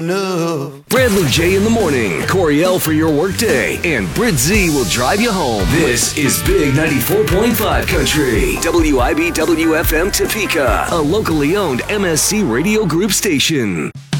Bradley J in the morning, Corey L for your workday, and Brit Z will drive you home. This is Big 94.5 Country, WIBW FM Topeka, a locally owned MSC Radio Group station.